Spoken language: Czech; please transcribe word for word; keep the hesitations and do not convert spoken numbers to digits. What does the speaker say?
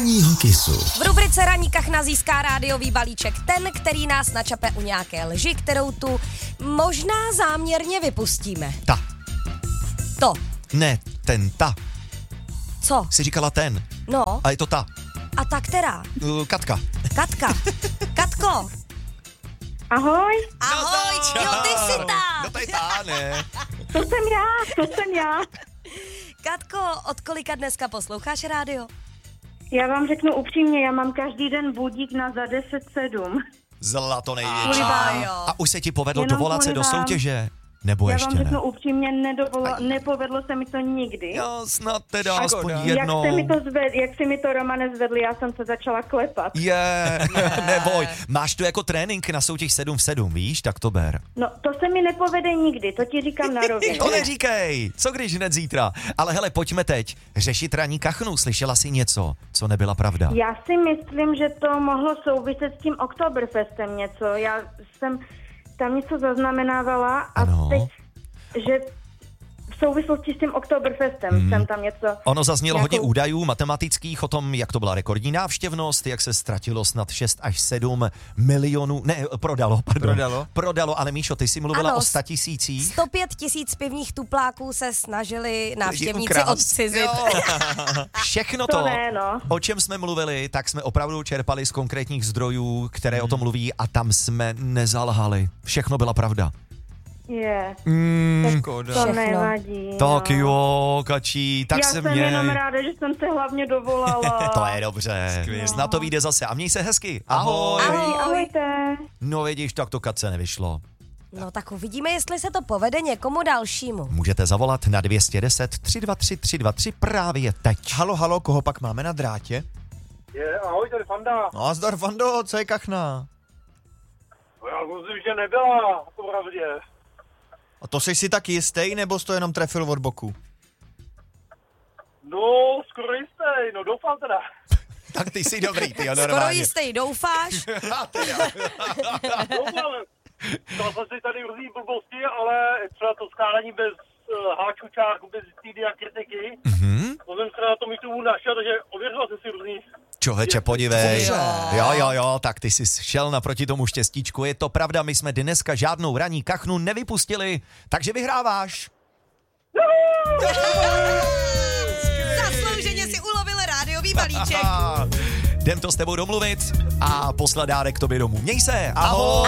Ranního kysu. V rubrice Ranní kachna získá rádiový balíček ten, který nás načape u nějaké lži, kterou tu možná záměrně vypustíme. Ta. To. Ne, ten, ta. Co? Jsi říkala ten. No. A je to ta. A ta která? Uh, Katka. Katka. Katko. Ahoj. Ahoj, No jo, ty jsi ta. No to je ta, ne. To jsem já, to jsem já. Katko, od kolika dneska posloucháš rádio? Já vám řeknu upřímně, já mám každý den budík na za deset sedm. Zlato největší. A, jo. A už se ti povedlo Jenom dovolat se do kvůli vám. soutěže? Nebo Já ještě vám ne? řeknu upřímně, nedovolo, nepovedlo se mi to nikdy. Jo, snad teda Škoda. aspoň Jak jednou. se mi to zved, jak si mi to Romane zvedli, já jsem se začala klepat. Je, neboj. Máš tu jako trénink na soutěž sedm v sedm, víš? Tak to ber. No, to se mi nepovede nikdy, to ti říkám na rovinu. To neříkej. Co když hned zítra? Ale hele, pojďme teď řešit ranní kachnu. Slyšela jsi něco, co nebyla pravda? Já si myslím, že to mohlo souviset s tím Oktoberfestem něco. Já jsem tam něco zaznamenávala a Ano. teď, že v souvislosti s tím Oktoberfestem hmm. jsem tam něco... Ono zaznělo nějakou... hodně údajů matematických o tom, jak to byla rekordní návštěvnost, jak se ztratilo snad šest až sedm milionů, ne, prodalo, pardon. Prodalo? Prodalo, ale Míšo, ty jsi mluvila Ano, o statisících. sto pět tisíc pivních tupláků se snažili návštěvníci ukrást. odcizit. Jo. Všechno to, To ne, no. o čem jsme mluvili, tak jsme opravdu čerpali z konkrétních zdrojů, které o tom mluví a tam jsme nezalhali. Všechno byla pravda. Je, Mm, Škoda. to Všechno. nevadí. tak no. jo, kačí, tak Já se jsem měj. jenom ráda, že jsem se hlavně dovolala. To je dobře, Skvělý. na to vyjde zase. A měj se hezky. Ahoj. Ahoj. Ahoj, ahojte. No vidíš, tak to Katce nevyšlo. No tak uvidíme, jestli se to povede někomu dalšímu. Můžete zavolat na dvě stě deset tři dva tři tři dva tři právě teď. Halo, halo, koho pak máme na drátě? Je, ahoj, tady Fanda. No a zdar, Fando, co je kachna? No, já myslím, že nebyla, popravdě. A to jsi si tak jistý, nebo jsi to jenom trefil od boku? No, skoro jistý, no doufám teda. Tak ty jsi dobrý, ty Skoro normálně. jistý, doufáš? Doufám. Dal jsem si tady různý blbosti, ale třeba to skládání bez uh, háčů, čárku, bez týdy a kritiky. Mhm. To jsem se na tom YouTube našel, takže ověřil jsem si různý. Čověče, podívej. Cože? Jo, jo, jo, tak ty jsi šel naproti tomu štěstíčku. Je to pravda, my jsme dneska žádnou ranní kachnu nevypustili, takže vyhráváš. Zaslouženě si ulovil rádiový balíček. Jdem to s tebou domluvit a poslat dárek tobě domů. Měj se, ahoj.